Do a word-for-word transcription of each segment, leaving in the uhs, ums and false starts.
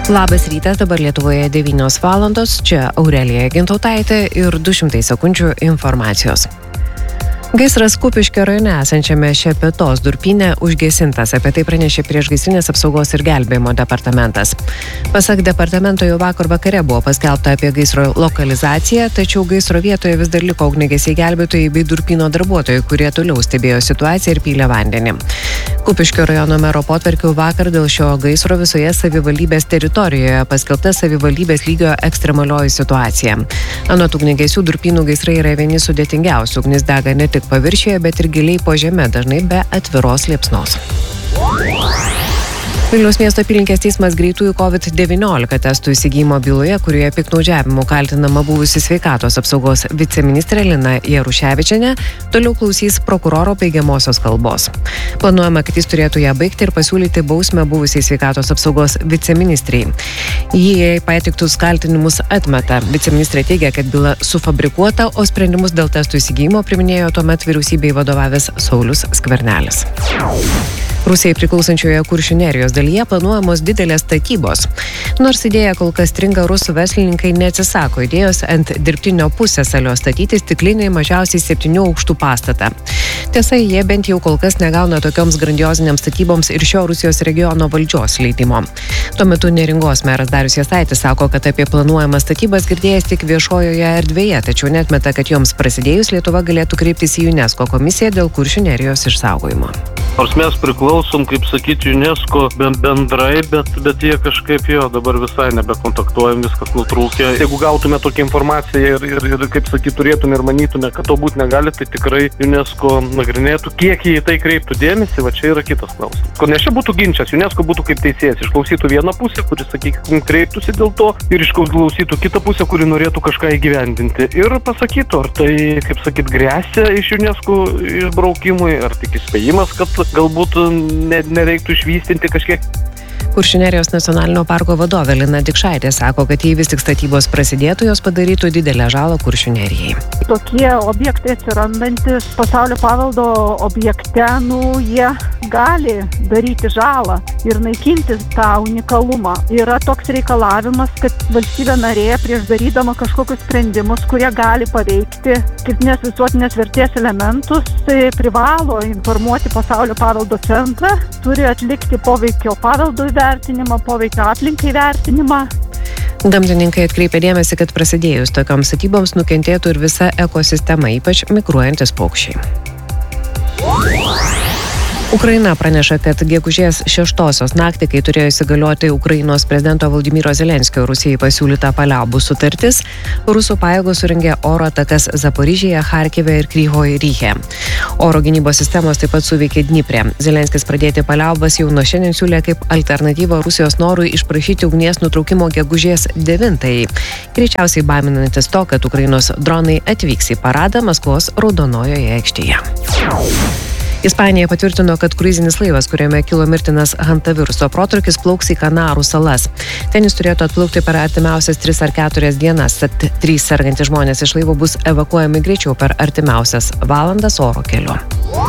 Labas rytas, dabar Lietuvoje devynios valandos, čia Aurelija Gintautaitė ir du šimtai sekundžių informacijos. Gaisras Kupiškio rajone esančiame Šepetos durpyne užgesintas, apie tai pranešė Priešgaisrinės apsaugos ir gelbėjimo departamentas. Pasak departamento, jau vakar vakare buvo paskelbta apie gaisro lokalizaciją, tačiau gaisro vietoje vis dar liko ugniagesiai gelbėtojai bei durpyno darbuotojai, kurie toliau stebėjo situaciją ir pylė vandenį. Kupiškio rajono mero potvarkiu vakar dėl šio gaisro visoje savivaldybės teritorijoje paskelbta savivaldybės lygio ekstremalioji situacija. Anot ugniagesių, durpynų gaisrai yra vieni sudėtingiausių, ugnis dega ne tik paviršiuje, bet ir giliai po žeme, dažnai be atviros liepsnos. Vilniaus miesto apylinkės teismas greitųjų kovid devyniolika testų įsigijimo byloje, kurioje piktnaudžiavimu kaltinama buvusi sveikatos apsaugos viceministrė Lina Jaruševičienė, toliau klausys prokuroro baigiamosios kalbos. Planuojama, kad jis turėtų ją baigti ir pasiūlyti bausmę buvusiai sveikatos apsaugos viceministrei. Jį jai pateiktus kaltinimus atmeta. Viceministrė teigia, kad byla sufabrikuota, o sprendimus dėl testų įsigijimo priminėjo tuomet vyriausybei vadovavęs Saulius Skvernelis. Rusijai priklausančioje Kuršių Nerijos dalyje planuojamos didelės statybos. Nors idėja kol kas stringa, rusų verslininkai neatsisako idėjos ant dirbtinio pusiasalio statyti stiklinį mažiausiai septynių aukštų pastatą. Tiesa, jie bent jau kol kas negauna tokioms grandioziniams statyboms ir šio Rusijos regiono valdžios leidimo. Tuo metu Neringos meras Darius Jasaitis sako, kad apie planuojamas statybas girdėjęs tik viešojoje erdvėje, tačiau neatmeta, kad joms prasidėjus Lietuva galėtų kreiptis į UNESCO komisiją dėl Kuršių Nerijos išsaugojimo. Nors mes priklausom, kaip sakyti, UNESCO bendrai, bet, bet jie kažkaip jo dabar visai nebekontaktuojam, viskas nutrūkė. Jeigu gautume tokią informaciją ir, ir, ir kaip sakyti, turėtume ir manytume, kad to būti negali, tai tikrai UNESCO nagrinėtų, kiek jie į tai kreiptų dėmesį, va čia yra kitas klausimas. Ko nes čia būtų ginčas, UNESCO būtų kaip teisėjas, išklausytų vieną pusę, kuris, sakykime, kreiptųsi dėl to, ir išklausytų kitą pusę, kuri norėtų kažką įgyvendinti. Ir pasakytų, ar tai, kaip sakyti, grėsia iš UNESCO išbraukimui, ar tik įspėjimas, kad galbūt nereiktų išvystinti kažkiek. Kuršių Nerijos nacionalinio parko vadovė Lina Dikšaitė sako, kad jei vis tik statybos prasidėtų, jos padarytų didelę žalą Kuršių Nerijai. Tokie objektai atsirandantis pasaulio paveldo objekte, nu, jie gali daryti žalą ir naikinti tą unikalumą. Yra toks reikalavimas, kad valstybė narė prieš darydama kažkokius sprendimus, kurie gali paveikti kritinės visuotinės vertės elementus, tai privalo informuoti pasaulio paveldo centrą, turi atlikti poveikio paveldo vertinimą, poveikio aplinkai vertinimą. Gamtininkai atkreipia dėmesį, kad prasidėjus tokioms statyboms nukentėtų ir visa ekosistema, ypač migruojantis paukščiai. Ukraina praneša, kad gegužės šeštosios naktį, kai turėjo įsigalioti Ukrainos prezidento Volodymyro Zelenskio Rusijai pasiūlyta paliaubų sutartis, rusų pajėgos surengė oro atakas Zaporižėje, Charkive ir Kryvoj Rihe. Oro gynybos sistemos taip pat suveikė Dniprė. Zelenskis pradėti paliaubas jau nuo šiandien siūlė kaip alternatyvą Rusijos norui išprašyti ugnies nutraukimo gegužės devintąjai. Greičiausiai baiminantis to, kad Ukrainos dronai atvyks į paradą Maskvos Raudonojoje aikštėje. Ispanija patvirtino, kad kruizinis laivas, kuriame kilo mirtinas hantaviruso protrūkis, plauks į Kanarų salas. Ten jis turėtų atplaukti per artimiausias tris ar keturias dienas, tad trys sergantys žmonės iš laivo bus evakuojami greičiau per artimiausias valandas oro keliu.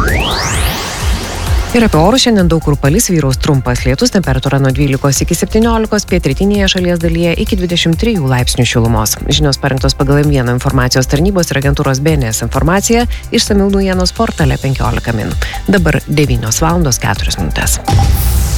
Ir apie orus šiandien daug kur palis, vyraus trumpas lietus, temperatūra nuo dvylikos iki septyniolikos, pietrytinėje šalies dalyje iki dvidešimt trijų laipsnių šilumos. Žinios parengtos pagal M vieną informacijos tarnybos ir agentūros B N S informaciją, išsamiau naujienos portale penkiolika min. Dabar devynios valandos keturios minutės.